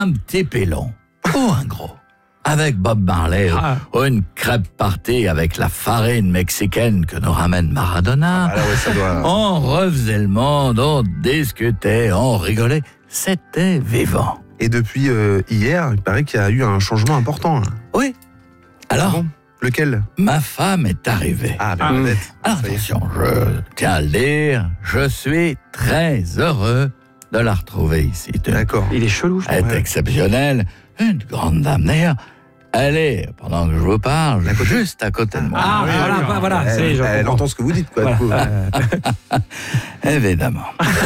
un petit pilon, ou un gros, avec Bob Marley, ou une crêpe partie avec la farine mexicaine que nous ramène Maradona. Ah là, ouais, ça doit... On refaisait le monde, on discutait, on rigolait. C'était vivant. Et depuis hier, il paraît qu'il y a eu un changement important. Là. Oui. Alors, Bon, lequel? ma femme est arrivée. Ah, la vedette. Alors attention, je tiens à le dire, je suis très heureux de la retrouver ici. D'accord. Il est chelou, je Elle est exceptionnelle, une grande dame. D'ailleurs, elle est, pendant que je vous parle, juste à côté de moi. Ah, Oui, voilà, d'accord. voilà. Elle entend ce que vous dites, quoi. Voilà. Du coup. Évidemment.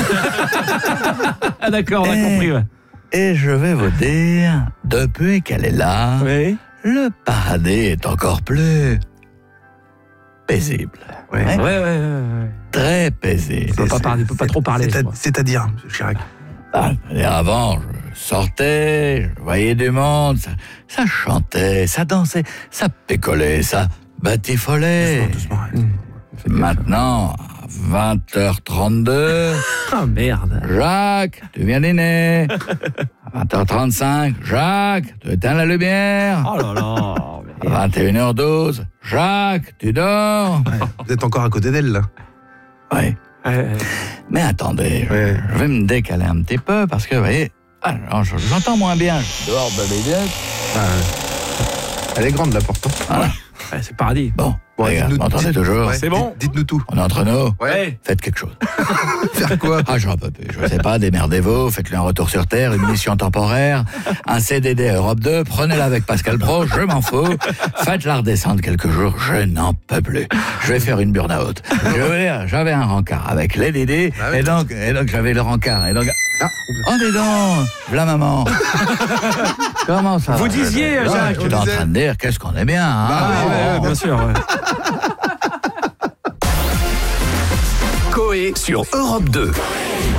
Ah, d'accord, on a compris. Ouais. Et je vais vous dire, depuis qu'elle est là, Oui. le paradis est encore plus paisible. Ouais. Hein? Ouais. Très paisible. Il peut pas trop parler. je crois. C'est-à-dire, M. Chirac. Et avant, je sortais, je voyais du monde, ça chantait, ça dansait, ça picolait, ça batifolait. Doucement. Maintenant, à 20h32, Ah, merde. Jacques, tu viens dîner. À 20h35, Jacques, tu éteins la lumière. Oh là là. À 21h12, Jacques, tu dors. Vous êtes encore à côté d'elle, là. Oui. Mais attendez, Ouais. je vais me décaler un petit peu parce que, vous voyez, alors, j'entends moins bien. Je dors de l'idée. Elle est grande, la porte. Voilà. Ouais, c'est paradis. Bon, Bon, les gars, dites-nous- m'entendez toujours? Ouais, C'est bon. Dites-nous tout. On est entre nous. Ouais. Faites quelque chose. Faire quoi? Ah, j'en peux plus. Je sais pas, démerdez-vous, faites-lui un retour sur Terre, une mission temporaire, un CDD à Europe 2, prenez-la avec Pascal Pro, je m'en fous. Faites-la redescendre quelques jours, je n'en peux plus. Je vais faire une burn-out. Je veux dire, j'avais un rencard avec les Dédés, Ah oui. et donc j'avais le rencard. Et donc, Ah, oh, dis donc, la maman. Comment ça Vous va? disiez, Ouais, Jacques. tu es en train de dire, qu'est-ce qu'on est bien, hein? Bah oui, Bien sûr. Ouais. Coé sur Europe 2.